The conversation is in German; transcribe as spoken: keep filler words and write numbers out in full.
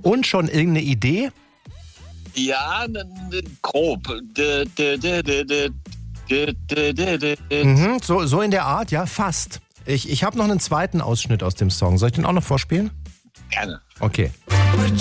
Und schon irgendeine Idee? Ja, n- n- grob. D- d- d- d- d- d- d- d- d- Mhm, so, so in der Art, ja, fast. Ich, ich habe noch einen zweiten Ausschnitt aus dem Song. Soll ich den auch noch vorspielen? Gerne. Okay.